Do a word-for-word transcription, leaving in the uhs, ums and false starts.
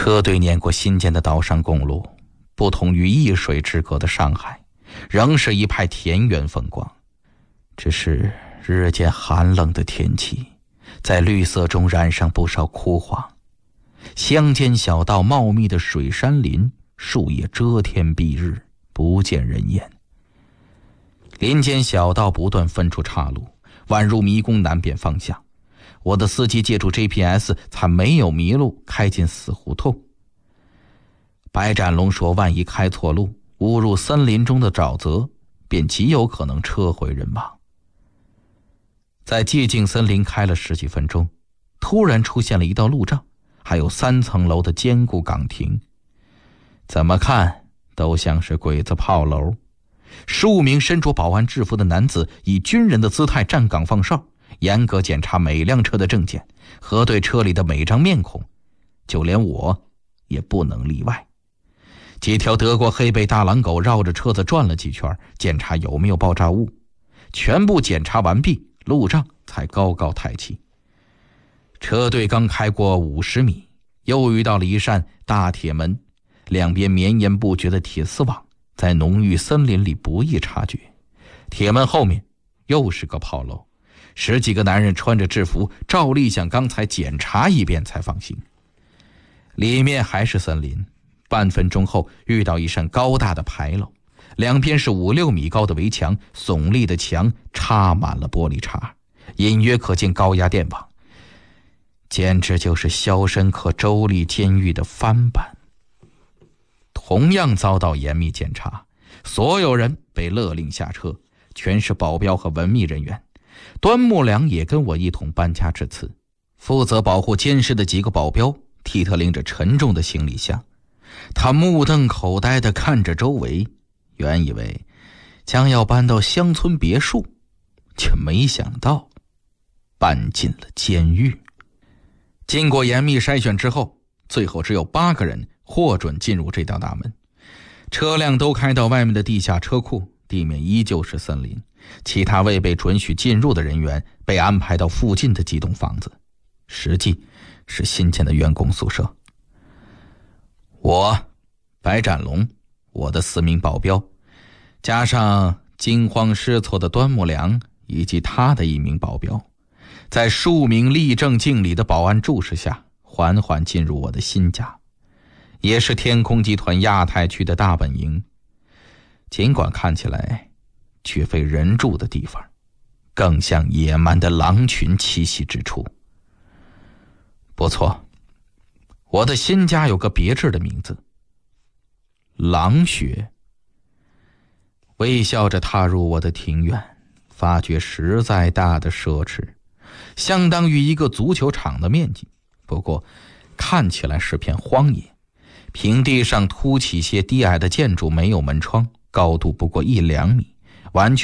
车队碾过新建的岛上公路，不同于一水之隔的上海，仍是一派田园风光。只是日渐寒冷的天气，在绿色中染上不少枯黄。乡间小道茂密的水杉林，树叶遮天蔽日，不见人烟。林间小道不断分出岔路，宛如迷宫，难辨方向。我的司机借助 G P S 才没有迷路，开进死胡同。白展龙说，万一开错路，误入森林中的沼泽，便极有可能车毁人亡。在寂静森林开了十几分钟，突然出现了一道路障，还有三层楼的坚固岗亭，怎么看都像是鬼子炮楼。数名身着保安制服的男子以军人的姿态站岗放哨，严格检查每辆车的证件，核对车里的每张面孔，就连我也不能例外。几条德国黑背大狼狗绕着车子转了几圈，检查有没有爆炸物。全部检查完毕，路障才高高抬起。车队刚开过五十米，又遇到了一扇大铁门，两边绵延不绝的铁丝网，在浓郁森林里不易察觉。铁门后面又是个炮楼，十几个男人穿着制服，照例想刚才检查一遍才放心。里面还是森林，半分钟后遇到一扇高大的牌楼，两边是五六米高的围墙，耸立的墙插满了玻璃碴，隐约可见高压电网，简直就是《肖申克州立监狱》的翻版。同样遭到严密检查，所有人被勒令下车，全是保镖和文秘人员。端木良也跟我一同搬家致辞，负责保护监视的几个保镖替他拎着沉重的行李箱。他目瞪口呆地看着周围，原以为将要搬到乡村别墅，却没想到搬进了监狱。经过严密筛选之后，最后只有八个人获准进入这道大门。车辆都开到外面的地下车库，地面依旧是森林。其他未被准许进入的人员被安排到附近的几栋房子，实际是新建的员工宿舍。我白展龙，我的四名保镖，加上惊慌失措的端木良以及他的一名保镖，在数名立正敬礼的保安注视下，缓缓进入我的新家，也是天空集团亚太区的大本营。尽管看起来绝非人住的地方，更像野蛮的狼群栖息之处。不错，我的新家有个别致的名字，狼穴。微笑着踏入我的庭院，发觉实在大的奢侈，相当于一个足球场的面积，不过看起来是片荒野。平地上凸起些低矮的建筑，没有门窗，高度不过一两米，完全